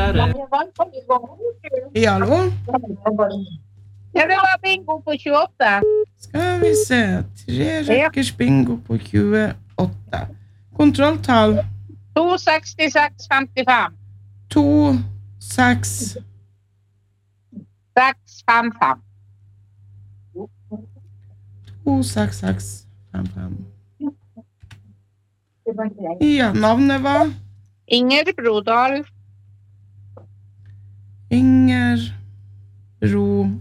Ja, hallo? Ja, det var bingo på 28. Skal vi se. 3 rekkers bingo på 28. Kontrolltall. 266,55. 2, 6, 655. 2, 6, 6, 5, 5. Ja, navnet var? Inger Brodal. Inger Brodal.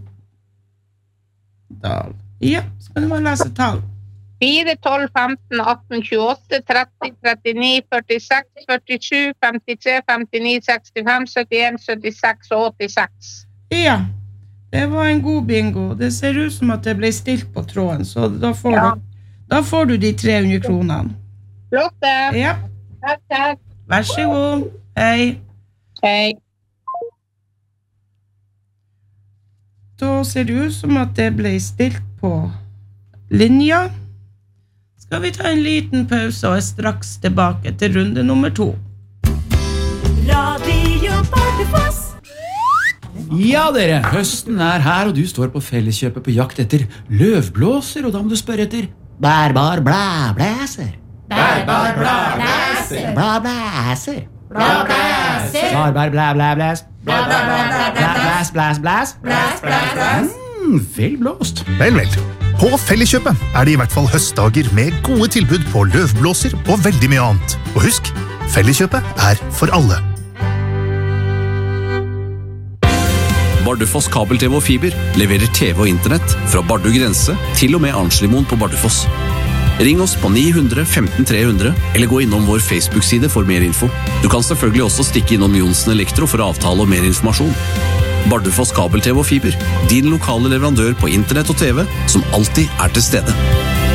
Ja, skal du bare lese tall. 4, 12, 15, 18, 28, 30, 39, 46, 47, 53, 59, 65, 71, 76 og 86. Ja, det var en god bingo. Det ser ut som at det ble stilt på tråden, så da får du de 300 kronene. Flott det. Ja. Takk. Vær så god. Hei. Hei. Da ser det ut som at det ble stilt på linja. Skal vi ta en liten pause og er straks tilbake til runde nummer 2. Radio Bardufoss. Ja, dere, høsten er her, og du står på Felleskjøpet på jakt etter løvblåser, og da må du spørre etter bærbar blæblæser. Bærbar blæblæser. Blæblæser. Blæblæser. Bærbar blæblæblæs. Blæs, blæs, blæs. Vel blåst. Vel. På Felleskjøpet er det i hvert fall høstdager med gode tilbud på løvblåser og veldig mye annet. Og husk, Felleskjøpet er for alle. Bardufoss kabel-TV og fiber leverer TV og internett fra Bardu grense til og med Arnslimoen på Bardufoss. Ring oss på 900 15 300 eller gå innom vår Facebook-side for mer info. Du kan selvfølgelig også stikke innom Jonsen Elektro for avtale og mer informasjon. Bardufoss kabel-TV og fiber, din lokale leverandør på internett og TV som alltid er til stede.